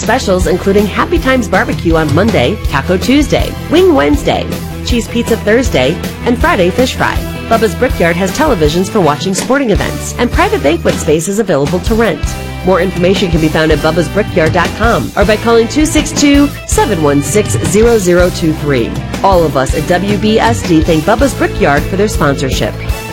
Specials including Happy Times Barbecue on Monday, Taco Tuesday, Wing Wednesday, Cheese Pizza Thursday, and Friday Fish Fry. Bubba's Brickyard has televisions for watching sporting events, and private banquet space is available to rent. More information can be found at bubbasbrickyard.com or by calling 262-716-0023. All of us at WBSD thank Bubba's Brickyard for their sponsorship.